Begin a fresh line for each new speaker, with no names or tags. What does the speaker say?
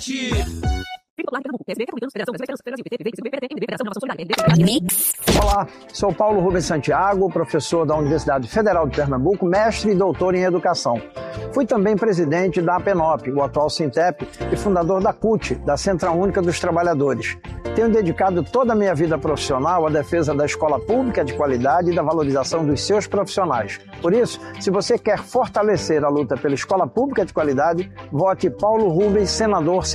Debate.
Olá, sou Paulo Rubens Santiago, professor da Universidade Federal de Pernambuco, mestre e doutor em educação. Fui também presidente da APENOP, o atual Sintep, e fundador da CUT, da Central Única dos Trabalhadores. Tenho dedicado toda a minha vida profissional à defesa da escola pública de qualidade e da valorização dos seus profissionais. Por isso, se você quer fortalecer a luta pela escola pública de qualidade, vote Paulo Rubens, senador